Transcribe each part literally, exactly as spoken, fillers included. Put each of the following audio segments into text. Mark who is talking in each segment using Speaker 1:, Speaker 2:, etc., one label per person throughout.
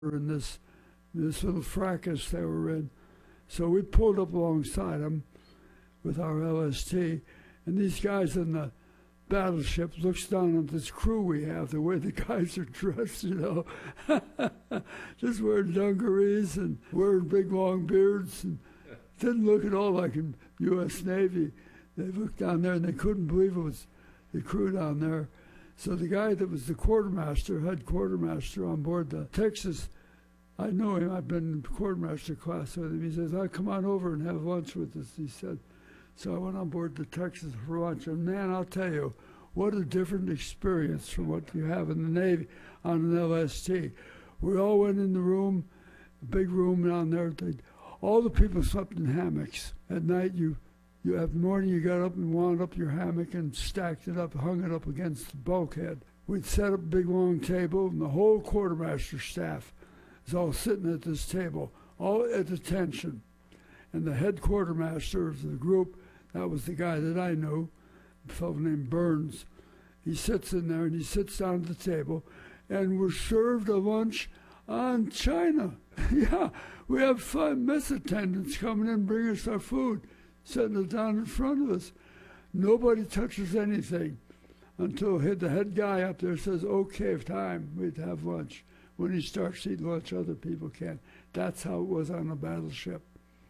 Speaker 1: in this this little fracas they were in. So we pulled up alongside them with our L S T, and these guys in the battleship looks down at this crew we have, the way the guys are dressed, you know, just wearing dungarees and wearing big long beards, and didn't look at all like in U S Navy. They looked down there and they couldn't believe it was the crew down there. So the guy that was the quartermaster, head quartermaster on board the Texas, I know him, I've been in quartermaster class with him. He says, "I'll come on over and have lunch with us," he said. So I went on board the Texas for lunch, and man, I'll tell you, what a different experience from what you have in the Navy on an L S T. We all went in the room, a big room down there. They'd, all the people slept in hammocks. At night, you, you at morning, you got up and wound up your hammock and stacked it up, hung it up against the bulkhead. We'd set up a big long table, and the whole quartermaster staff is all sitting at this table, all at attention. And the head quartermaster of the group, that was the guy that I knew, a fellow named Burns. He sits in there and he sits down at the table, and we're served a lunch on China. Yeah, we have five mess attendants coming in, bringing us our food, setting it down in front of us. Nobody touches anything until the head guy up there says, "Okay, time, we'd have lunch." When he starts eating lunch, other people can. That's how it was on a battleship.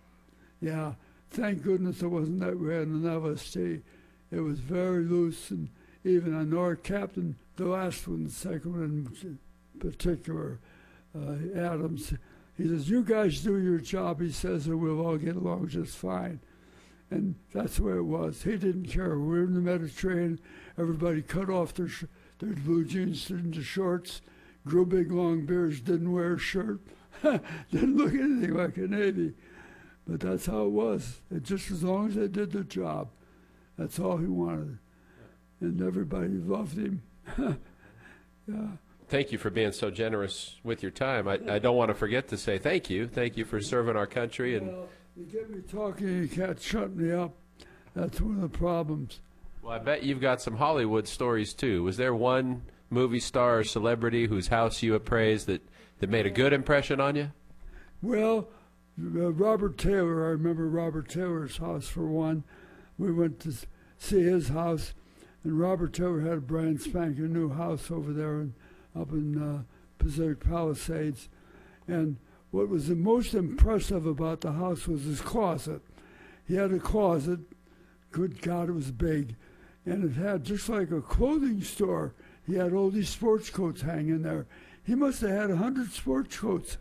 Speaker 1: Yeah, thank goodness it wasn't that way on an L S T. It was very loose, and even I know our captain, the last one, the second one in particular, uh, Adams, he says, "You guys do your job," he says, "and we'll all get along just fine." And that's the way it was. He didn't care. We were in the Mediterranean. Everybody cut off their, sh- their blue jeans into shorts, grew big long beards, didn't wear a shirt, didn't look anything like a Navy. But that's how it was. It just as long as they did their job, that's all he wanted. And everybody loved him. Yeah.
Speaker 2: Thank you for being so generous with your time. I, I don't want to forget to say thank you. Thank you for serving our country. And
Speaker 1: well, you get me talking, you can't shut me up. That's one of the problems.
Speaker 2: Well, I bet you've got some Hollywood stories, too. Was there one movie star or celebrity whose house you appraised that, that made a good impression on you?
Speaker 1: Well, uh, Robert Taylor, I remember Robert Taylor's house for one. We went to see his house, and Robert Taylor had a brand spanking new house over there in, up in uh, Pacific Palisades. And what was the most impressive about the house was his closet. He had a closet, good God, it was big, and it had just like a clothing store. He had all these sports coats hanging there. He must have had a hundred sports coats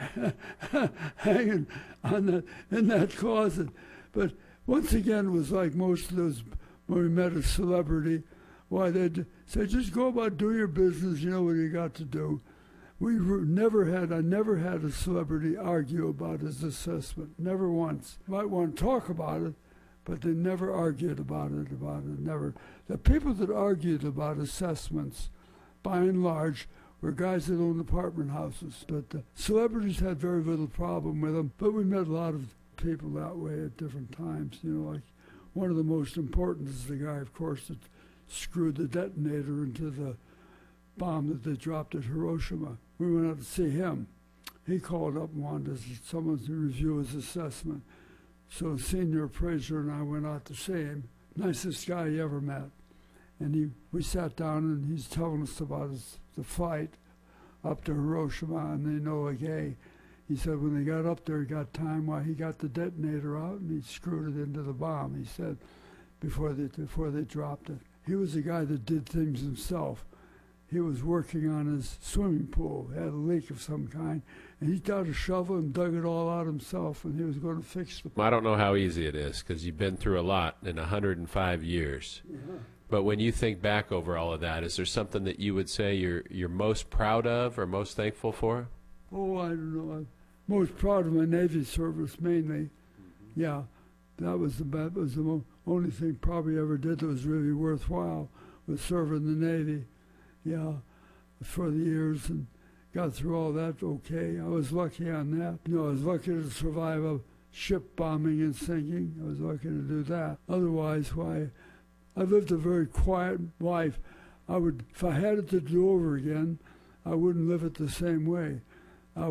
Speaker 1: hanging on that, in that closet. But once again, it was like most of those, when we met a celebrity, why they'd say, "Just go about, do your business, you know what you got to do." We never had, I never had a celebrity argue about his assessment, never once. Might want to talk about it, but they never argued about it, about it, never. The people that argued about assessments, by and large, were guys that owned apartment houses. But the celebrities had very little problem with them, but we met a lot of people that way at different times. You know, like one of the most important is the guy, of course, that screwed the detonator into the bomb that they dropped at Hiroshima. We went out to see him. He called up and wanted someone to review his assessment. So the senior appraiser and I went out to see him. Nicest guy he ever met. And he, we sat down and he's telling us about his, the flight up to Hiroshima and they Enola Gay. He said when they got up there, he got time while he got the detonator out and he screwed it into the bomb, he said, before they, before they dropped it. He was a guy that did things himself. He was working on his swimming pool, had a leak of some kind, and he got a shovel and dug it all out himself, and he was going to fix the
Speaker 2: I don't know how easy it is, because you've been through a lot in one hundred five years.
Speaker 1: Yeah.
Speaker 2: But when you think back over all of that, is there something that you would say you're you're most proud of or most thankful for?
Speaker 1: Oh, I don't know. I'm most proud of my Navy service, mainly. Mm-hmm. Yeah, that was the, that was the mo- only thing probably ever did that was really worthwhile, was serving the Navy. Yeah, for the years, and got through all that okay. I was lucky on that. You know, I was lucky to survive a ship bombing and sinking. I was lucky to do that. Otherwise, why, I lived a very quiet life. I would, if I had it to do over again, I wouldn't live it the same way.